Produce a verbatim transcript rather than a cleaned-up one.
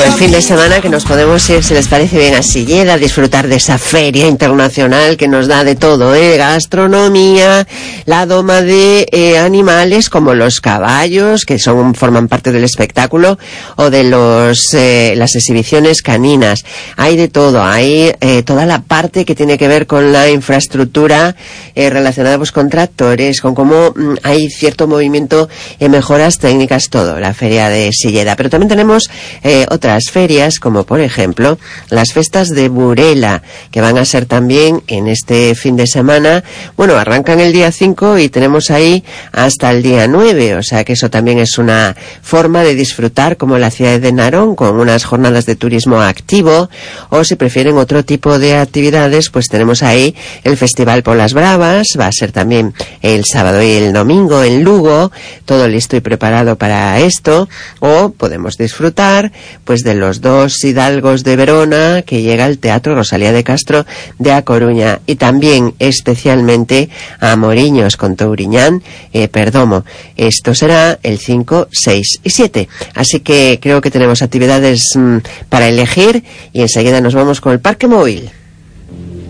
Pues fin de semana que nos podemos ir, si les parece bien, a Silleda, a disfrutar de esa feria internacional que nos da de todo, ¿eh? Gastronomía, la doma de eh, animales como los caballos, que son forman parte del espectáculo, o de los eh, las exhibiciones caninas. Hay de todo, hay eh, toda la parte que tiene que ver con la infraestructura eh, relacionada pues con tractores, con cómo mm, hay cierto movimiento y eh, mejoras técnicas, todo, la feria de Silleda. Pero también tenemos eh, otras ferias, como por ejemplo las festas de Burela, que van a ser también en este fin de semana. Bueno, arrancan el día cinco y tenemos ahí hasta el día nueve, o sea que eso también es una forma de disfrutar, como la ciudad de Narón, con unas jornadas de turismo activo, o si prefieren otro tipo de actividades, pues tenemos ahí el Festival por las Bravas, va a ser también el sábado y el domingo en Lugo, todo listo y preparado para esto, o podemos disfrutar pues de los dos hidalgos de Verona, que llega al Teatro Rosalía de Castro de A Coruña, y también especialmente a Moriños con Touriñán, eh, Perdomo. Esto será el cinco, seis y siete. Así que creo que tenemos actividades mmm, para elegir, y enseguida nos vamos con el Parque Móvil.